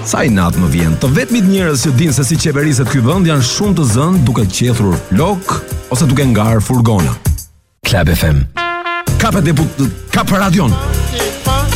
Sa i natë më vjen. Të vetmit njerëz që dinë se si qeveriset ky vend janë shumë të zënë duke qethur lok ose duke ngar furgona. Club FM. Kapet Radion.